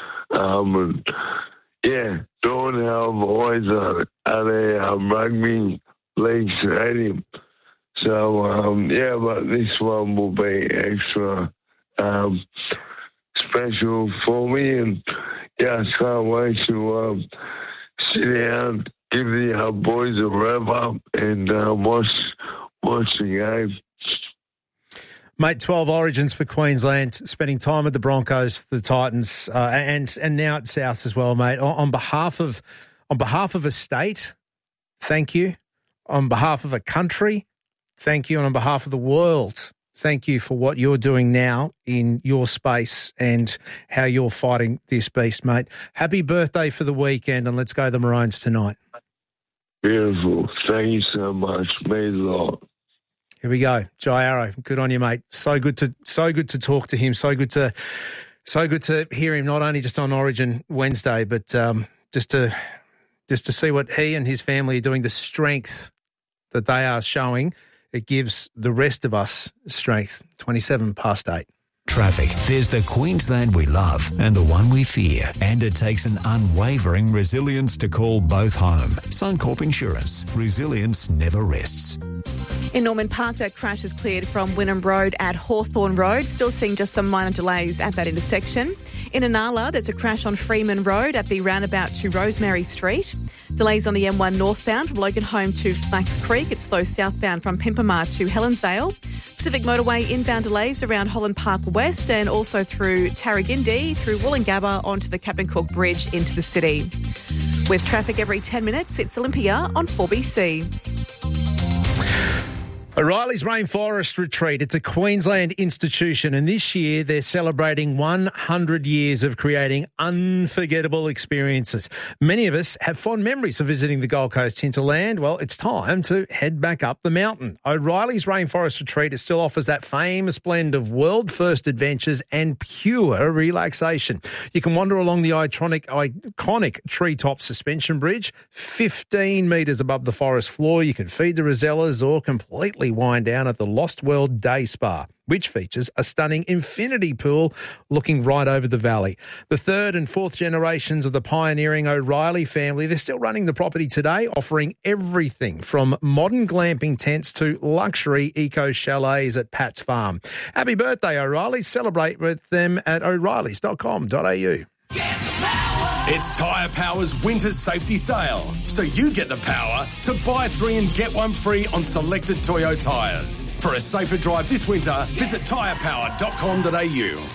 doing how I've always done it at a rugby league stadium. So, but this one will be extra special for me, and I can't wait to sit down, give the boys a rev up, and watch the game. Mate, 12 origins for Queensland, spending time with the Broncos, the Titans, and now at Souths as well, mate. On behalf of a state, thank you. On behalf of a country, thank you. And on behalf of the world, thank you for what you're doing now in your space and how you're fighting this beast, mate. Happy birthday for the weekend, and let's go the Maroons tonight. Beautiful. Thank you so much. Means a lot. Here we go, Jai Arrow. Good on you, mate. So good to talk to him. So good to hear him. Not only just on Origin Wednesday, but just to see what he and his family are doing. The strength that they are showing, it gives the rest of us strength. 8:27. Traffic. There's the Queensland we love and the one we fear. And it takes an unwavering resilience to call both home. Suncorp Insurance. Resilience never rests. In Norman Park, that crash is cleared from Wynnum Road at Hawthorn Road. Still seeing just some minor delays at that intersection. In Inala, there's a crash on Freeman Road at the roundabout to Rosemary Street. Delays on the M1 northbound from Loganholme to Flax Creek. It's slow southbound from Pimpamar to Helensvale. Pacific Motorway inbound delays around Holland Park West and also through Tarragindi, through Wollongabba onto the Captain Cook Bridge into the city. With traffic every 10 minutes, it's Olympia on 4BC. O'Reilly's Rainforest Retreat. It's a Queensland institution, and this year they're celebrating 100 years of creating unforgettable experiences. Many of us have fond memories of visiting the Gold Coast hinterland. Well, it's time to head back up the mountain. O'Reilly's Rainforest Retreat still offers that famous blend of world-first adventures and pure relaxation. You can wander along the iconic treetop suspension bridge, 15 metres above the forest floor. You can feed the rosellas or completely wind down at the Lost World Day Spa, which features a stunning infinity pool looking right over the valley. The third and fourth generations of the pioneering O'Reilly family, they're still running the property today, offering everything from modern glamping tents to luxury eco chalets at Pat's Farm. Happy birthday, O'Reilly. Celebrate with them at o'reillys.com.au. It's Tyre Power's winter safety sale, so you get the power to buy 3 and get 1 free on selected Toyo tyres. For a safer drive this winter, visit tyrepower.com.au.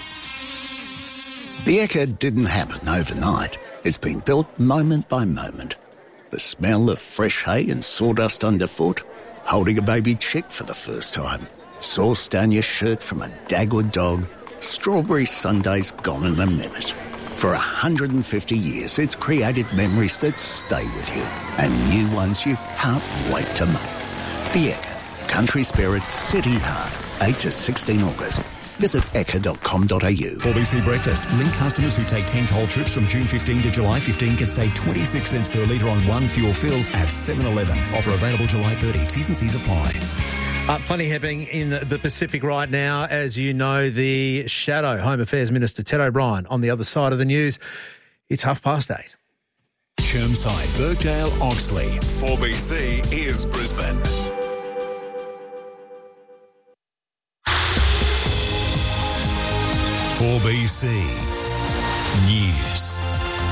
The Ekka didn't happen overnight. It's been built moment by moment. The smell of fresh hay and sawdust underfoot, holding a baby chick for the first time, sauce down your shirt from a Dagwood dog, strawberry sundaes gone in a minute. For 150 years, it's created memories that stay with you and new ones you can't wait to make. The Ekka, Country Spirit, City Heart, 8 to 16 August. Visit ekka.com.au. 4BC Breakfast. Link customers who take 10 toll trips from June 15 to July 15 can save 26 cents per litre on one fuel fill at 7-Eleven. Offer available July 30. T's and C's apply. Plenty happening in the Pacific right now. As you know, the shadow Home Affairs Minister Ted O'Brien on the other side of the news. It's 8:30. Chermside, Birkdale, Oxley. 4BC is Brisbane. .4BC News.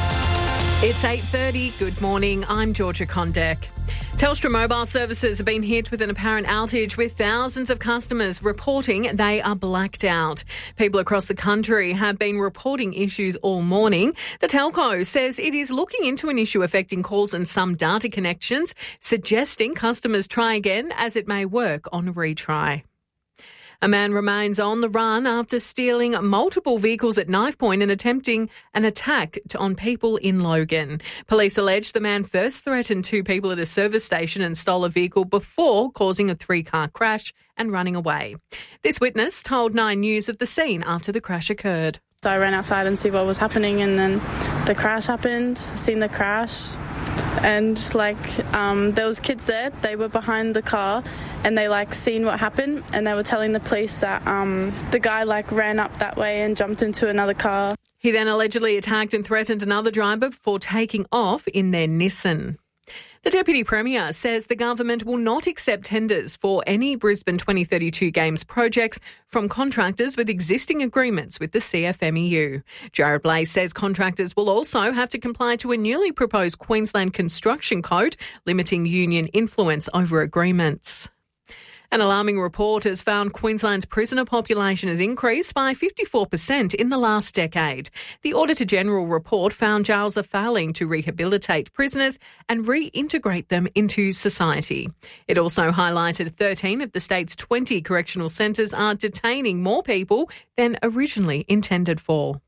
It's 8:30. Good morning. I'm Georgia Condek. Telstra mobile services have been hit with an apparent outage, with thousands of customers reporting they are blacked out. People across the country have been reporting issues all morning. The telco says it is looking into an issue affecting calls and some data connections, suggesting customers try again as it may work on retry. A man remains on the run after stealing multiple vehicles at knife point and attempting an attack on people in Logan. Police allege the man first threatened 2 people at a service station and stole a vehicle before causing a 3-car crash and running away. This witness told 9 News of the scene after the crash occurred. So I ran outside and see what was happening, and then the crash happened. Seen the crash. And there was kids there. They were behind the car, and they seen what happened, and they were telling the police that the guy ran up that way and jumped into another car. He then allegedly attacked and threatened another driver before taking off in their Nissan. The Deputy Premier says the government will not accept tenders for any Brisbane 2032 Games projects from contractors with existing agreements with the CFMEU. Jared Blaze says contractors will also have to comply to a newly proposed Queensland Construction Code limiting union influence over agreements. An alarming report has found Queensland's prisoner population has increased by 54% in the last decade. The Auditor-General report found jails are failing to rehabilitate prisoners and reintegrate them into society. It also highlighted 13 of the state's 20 correctional centres are detaining more people than originally intended for.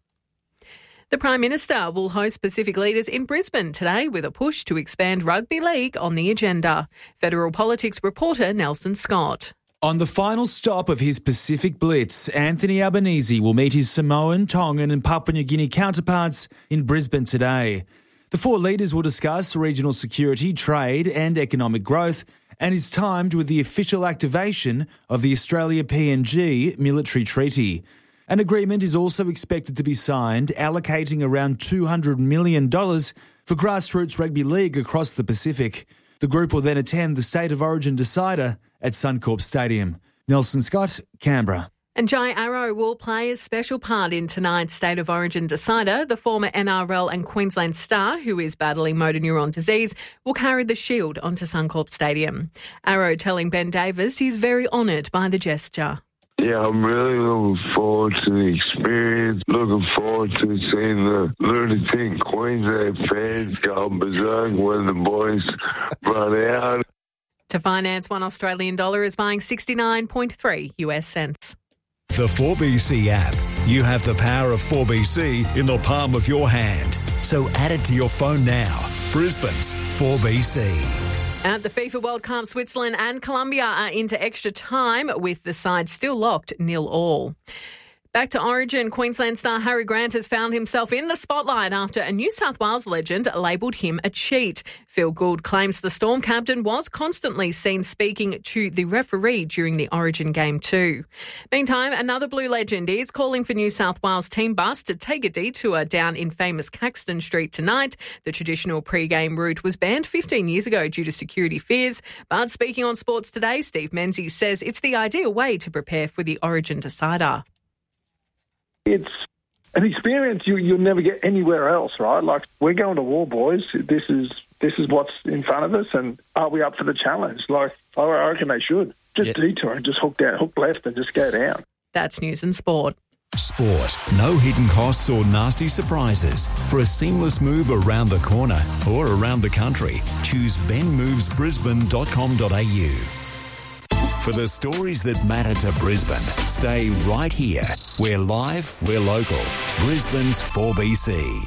The Prime Minister will host Pacific leaders in Brisbane today with a push to expand rugby league on the agenda. Federal Politics reporter Nelson Scott. On the final stop of his Pacific Blitz, Anthony Albanese will meet his Samoan, Tongan and Papua New Guinea counterparts in Brisbane today. The 4 leaders will discuss regional security, trade and economic growth, and is timed with the official activation of the Australia-PNG military treaty. An agreement is also expected to be signed, allocating around $200 million for grassroots rugby league across the Pacific. The group will then attend the State of Origin decider at Suncorp Stadium. Nelson Scott, Canberra. And Jai Arrow will play a special part in tonight's State of Origin decider. The former NRL and Queensland star, who is battling motor neuron disease, will carry the shield onto Suncorp Stadium. Arrow telling Ben Davis he's very honoured by the gesture. Yeah, I'm really looking forward to the experience, looking forward to seeing the lunatic Queensland fans go berserk when the boys run out. To finance, $1 Australian dollar is buying 69.3 US cents. The 4BC app. You have the power of 4BC in the palm of your hand. So add it to your phone now. Brisbane's 4BC. At the FIFA World Cup, Switzerland and Colombia are into extra time with the side still locked 0-0. Back to Origin, Queensland star Harry Grant has found himself in the spotlight after a New South Wales legend labelled him a cheat. Phil Gould claims the Storm captain was constantly seen speaking to the referee during the Origin game too. Meantime, another Blue legend is calling for New South Wales team bus to take a detour down in famous Caxton Street tonight. The traditional pre-game route was banned 15 years ago due to security fears. But speaking on Sports Today, Steve Menzies says it's the ideal way to prepare for the Origin decider. It's an experience you'll never get anywhere else, right? Like, we're going to war, boys. This is what's in front of us, and are we up for the challenge? Like, I reckon they should. Just detour and just hook left and just go down. That's News and Sport. Sport. No hidden costs or nasty surprises. For a seamless move around the corner or around the country, choose benmovesbrisbane.com.au. For the stories that matter to Brisbane, stay right here. We're live, we're local. Brisbane's 4BC.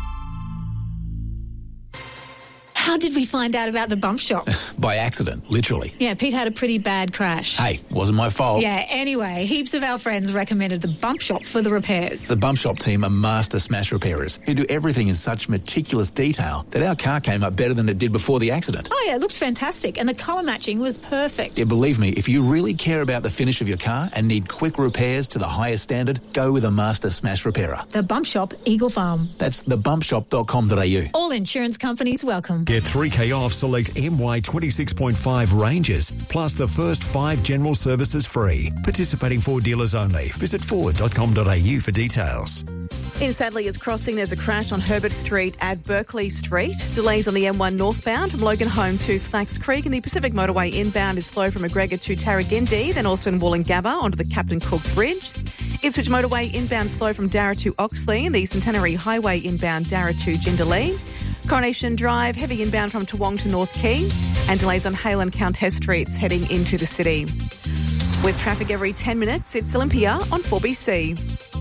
How did we find out about the bump shop? By accident, literally. Yeah, Pete had a pretty bad crash. Hey, wasn't my fault. Yeah, anyway, heaps of our friends recommended the bump shop for the repairs. The bump shop team are master smash repairers who do everything in such meticulous detail that our car came up better than it did before the accident. Oh yeah, it looked fantastic, and the colour matching was perfect. Yeah, believe me, if you really care about the finish of your car and need quick repairs to the highest standard, go with a master smash repairer. The Bump Shop, Eagle Farm. That's thebumpshop.com.au. All insurance companies welcome. Get $3K off select MY 26.5 ranges, plus the first 5 general services free. Participating Ford dealers only. Visit ford.com.au for details. In Sadley's Crossing, there's a crash on Herbert Street at Berkeley Street. Delays on the M1 northbound from Logan Home to Slacks Creek, and the Pacific Motorway inbound is slow from McGregor to Tarragindi, then also in Wollongabba onto the Captain Cook Bridge. Ipswich Motorway inbound slow from Darra to Oxley, and the Centenary Highway inbound Darra to Jindalee. Coronation Drive, heavy inbound from Toowong to North Quay, and delays on Hale and Countess Streets heading into the city. With traffic every 10 minutes, it's Olympia on 4BC.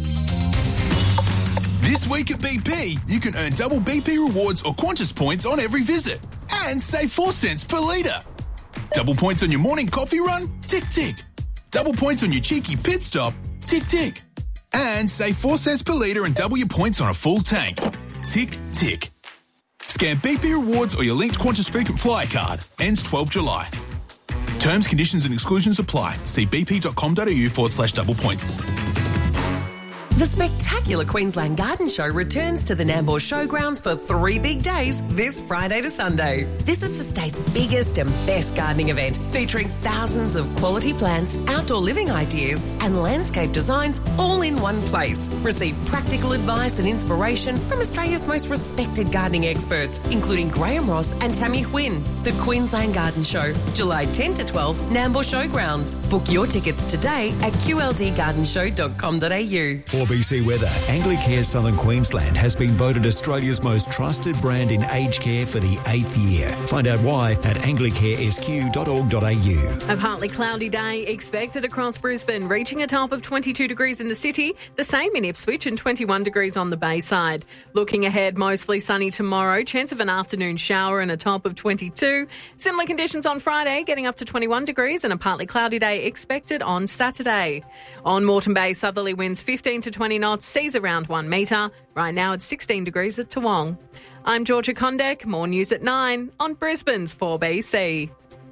This week at BP, you can earn double BP rewards or Qantas points on every visit and save 4 cents per litre. Double points on your morning coffee run? Tick, tick. Double points on your cheeky pit stop? Tick, tick. And save 4 cents per litre and double your points on a full tank. Tick, tick. Scan BP rewards or your linked Qantas frequent flyer card. Ends 12 July. Terms, conditions and exclusions apply. See bp.com.au/double points. The spectacular Queensland Garden Show returns to the Nambour Showgrounds for 3 big days this Friday to Sunday. This is the state's biggest and best gardening event, featuring thousands of quality plants, outdoor living ideas and landscape designs all in one place. Receive practical advice and inspiration from Australia's most respected gardening experts, including Graham Ross and Tammy Huynh. The Queensland Garden Show, July 10 to 12, Nambour Showgrounds. Book your tickets today at qldgardenshow.com.au. 4BC Weather. Anglicare Southern Queensland has been voted Australia's most trusted brand in aged care for the 8th year. Find out why at anglicaresq.org.au. A partly cloudy day expected across Brisbane, reaching a top of 22 degrees in the city, the same in Ipswich, and 21 degrees on the Bayside. Looking ahead, mostly sunny tomorrow, chance of an afternoon shower and a top of 22. Similar conditions on Friday, getting up to 21 degrees, and a partly cloudy day expected on Saturday. On Moreton Bay, southerly winds 15 to 20 knots, seas around 1 metre. Right now it's 16 degrees at Toowong. I'm Georgia Condek. More news at 9 on Brisbane's 4BC.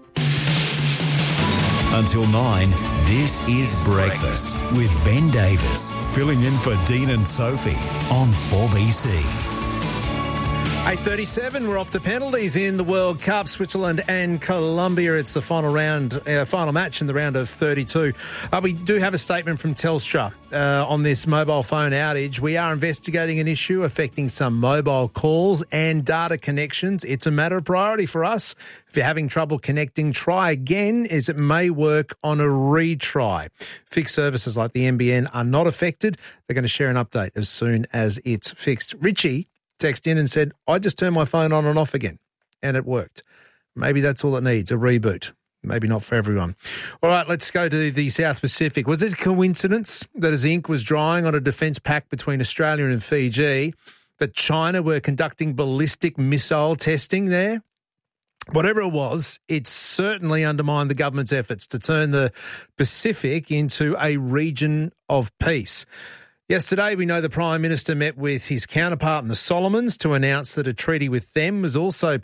Until 9, this is Breakfast with Ben Davis, filling in for Dean and Sophie on 4BC. 8:37, we're off to penalties in the World Cup. Switzerland and Colombia. It's the final match in the round of 32. We do have a statement from Telstra on this mobile phone outage. We are investigating an issue affecting some mobile calls and data connections. It's a matter of priority for us. If you're having trouble connecting, try again, as it may work on a retry. Fixed services like the NBN are not affected. They're going to share an update as soon as it's fixed. Richie texted in and said, I just turned my phone on and off again, and it worked. Maybe that's all it needs, a reboot. Maybe not for everyone. All right, let's go to the South Pacific. Was it a coincidence that as ink was drying on a defence pact between Australia and Fiji, that China were conducting ballistic missile testing there? Whatever it was, it certainly undermined the government's efforts to turn the Pacific into a region of peace. Yesterday, we know the Prime Minister met with his counterpart in the Solomons to announce that a treaty with them was also